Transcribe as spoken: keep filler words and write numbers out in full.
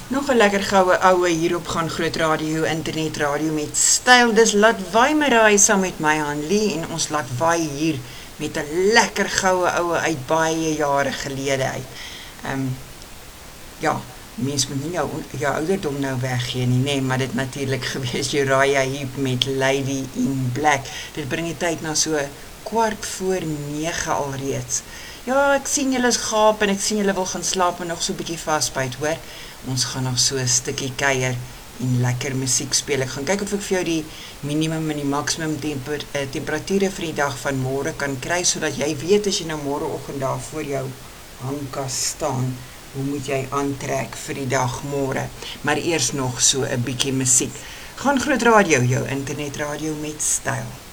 Nog 'n lekker goue oue hier op Gaan Groot Radio, internet radio met styl. Dis Laat Waai Maraai saam met my Hanlie en ons laat waai hier met 'n lekker goue oue uit baie jare gelede uit. Ehm um, ja, mens moet nie jou jou ouderdom nou weggee nie, nee, maar dit natuurlik gewees Uriah Heep met Lady in Black. Dit bring die tyd na so kwart voor nege alreeds. Ja, ek sien julle is gaap en ek sien julle wil gaan slaap en nog so 'n bietjie vasbyt, hoor. Ons gaan nog so 'n stukkie kuier en lekker musiek speel. Ek gaan kyk of ek vir jou die minimum en die maksimum temper, uh, temperature vir die dag van môre kan kry, sodat jy weet as jy nou môreoggend daar voor jou hangkas staan, hoe moet jy aantrek vir die dag môre. Maar eers nog so 'n bietjie musiek. Gaan Groot Radio, jou internetradio met styl.